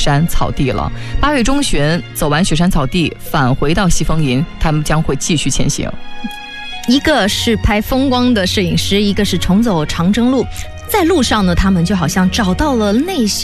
山草地了。8月中旬走完雪山草地，返回到西风营，他们将会继续前行。 一个是拍风光的摄影师，一个是重走长征路。在路上呢，他们就好像找到了内心